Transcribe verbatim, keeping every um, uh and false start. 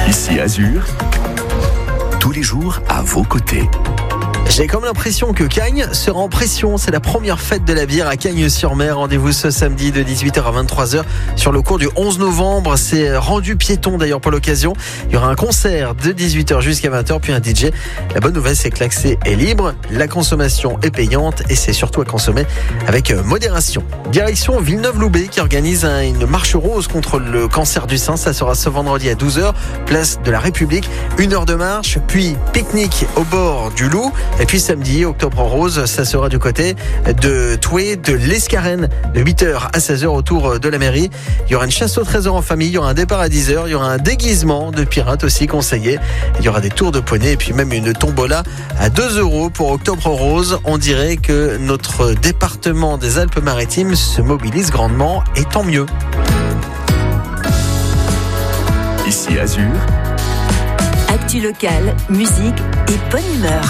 Ici Azur, tous les jours à vos côtés. J'ai comme l'impression que Cagnes sera en pression. C'est la première fête de la bière à Cagnes-sur-Mer. Rendez-vous ce samedi de dix-huit heures à vingt-trois heures sur le cours du onze novembre. C'est rendu piéton d'ailleurs pour l'occasion. Il y aura un concert de dix-huit heures jusqu'à vingt heures, puis un D J. La bonne nouvelle, c'est que l'accès est libre, la consommation est payante et c'est surtout à consommer avec modération. Direction Villeneuve-Loubet qui organise une marche rose contre le cancer du sein. Ça sera ce vendredi à douze heures, place de la République. Une heure de marche, puis pique-nique au bord du Loup. Et puis samedi, Octobre Rose, ça sera du côté de Toué, de l'Escarène, de huit heures à seize heures autour de la mairie. Il y aura une chasse au trésor en famille, il y aura un départ à dix heures, il y aura un déguisement de pirate aussi conseillé. Il y aura des tours de poney et puis même une tombola à deux euros pour Octobre Rose. On dirait que notre département des Alpes-Maritimes se mobilise grandement et tant mieux. Ici Azur. Actu locale, musique et bonne humeur.